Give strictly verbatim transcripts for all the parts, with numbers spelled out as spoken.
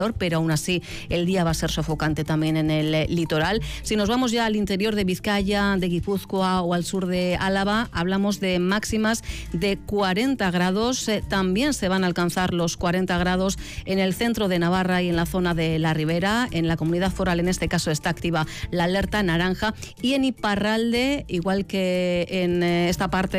pero aún así el día va a ser sofocante también en el litoral. Si nos vamos ya al interior de Vizcaya, de Guipúzcoa o al sur de Álava, hablamos de máximas de cuarenta grados. Eh, también se van a alcanzar los cuarenta grados en el centro de Navarra y en la zona de la Ribera. En la comunidad foral, en este caso, está activa la alerta naranja. Y en Iparralde, igual que en eh, esta parte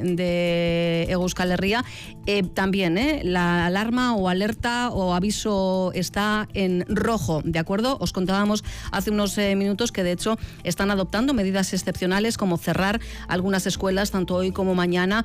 de Euskal Herria, eh, también eh, la alarma o alerta o aviso está en rojo, ¿de acuerdo? Os contábamos hace unos eh, minutos que de hecho están adoptando medidas excepcionales como cerrar algunas escuelas tanto hoy como mañana,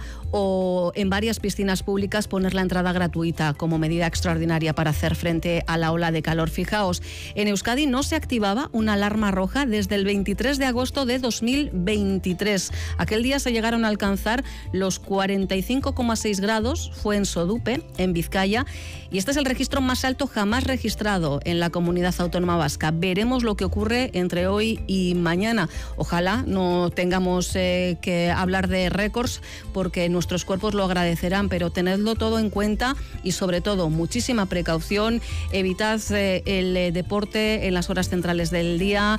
o en varias piscinas públicas poner la entrada gratuita como medida extraordinaria para hacer frente a la ola de calor. Fijaos, en Euskadi no se activaba una alarma roja desde el veintitrés de agosto de dos mil veintitrés. Aquel día se llegaron a alcanzar los cuarenta y cinco coma seis grados, fue en Sodupe, en Vizcaya, y este es el registro más alto jamás registrado en la comunidad autónoma vasca. Veremos lo que ocurre entre hoy y mañana. Ojalá no tengamos eh, que hablar de récords, porque nuestros cuerpos lo agradecerán, pero tenedlo todo en cuenta y sobre todo muchísima precaución. Evitad eh, el eh, deporte en las horas centrales del día.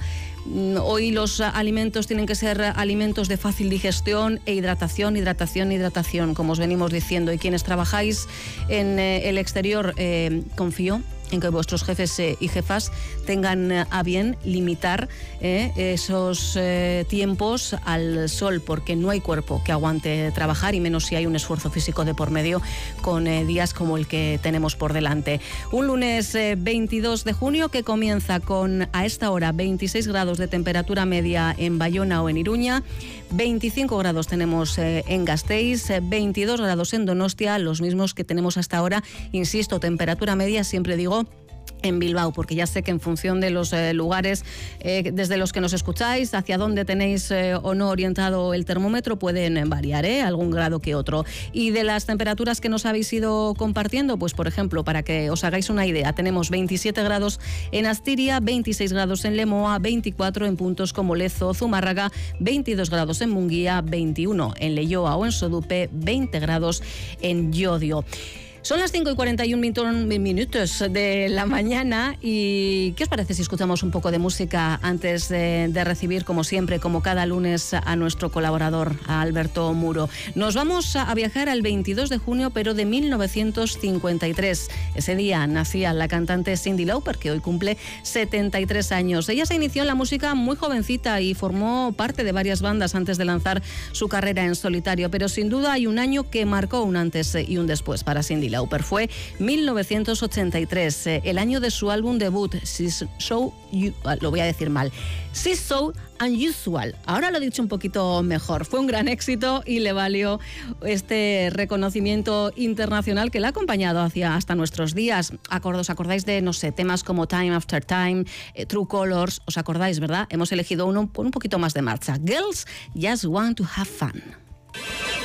Hoy los alimentos tienen que ser alimentos de fácil digestión e hidratación, hidratación, hidratación, como os venimos diciendo. Y quienes trabajáis en eh, el exterior, eh, confío en que vuestros jefes eh, y jefas tengan eh, a bien limitar eh, esos eh, tiempos al sol, porque no hay cuerpo que aguante trabajar, y menos si hay un esfuerzo físico de por medio con eh, días como el que tenemos por delante. Un lunes eh, veintidós de junio que comienza con, a esta hora, veintiséis grados de temperatura media en Bayona o en Iruña, veinticinco grados tenemos eh, en Gasteiz, eh, veintidós grados en Donostia, los mismos que tenemos hasta ahora, insisto, temperatura media, siempre digo, en Bilbao, porque ya sé que en función de los eh, lugares eh, desde los que nos escucháis, hacia dónde tenéis eh, o no orientado el termómetro, pueden variar, ¿eh? algún grado que otro. Y de las temperaturas que nos habéis ido compartiendo, pues por ejemplo, para que os hagáis una idea, tenemos veintisiete grados en Astiria, veintiséis grados en Lemoa, veinticuatro en puntos como Lezo, Zumárraga, veintidós grados en Munguía, veintiuno en Leioa o en Sodupe, veinte grados en Llodio. Son las cinco y cuarenta y un minutos de la mañana, y ¿qué os parece si escuchamos un poco de música antes de, de recibir, como siempre, como cada lunes, a nuestro colaborador, a Alberto Muro? Nos vamos a viajar al veintidós de junio, pero de mil novecientos cincuenta y tres. Ese día nacía la cantante Cyndi Lauper, que hoy cumple setenta y tres años. Ella se inició en la música muy jovencita y formó parte de varias bandas antes de lanzar su carrera en solitario, pero sin duda hay un año que marcó un antes y un después para Cyndi Lauper. Fue mil novecientos ochenta y tres, eh, el año de su álbum debut, She's So, you, lo voy a decir mal, She's So Unusual. Ahora lo he dicho un poquito mejor. Fue un gran éxito y le valió este reconocimiento internacional que le ha acompañado hacia hasta nuestros días. ¿Os acordáis de, no sé, temas como Time After Time, eh, True Colors? ¿Os acordáis, verdad? Hemos elegido uno con un poquito más de marcha. Girls Just Want to Have Fun.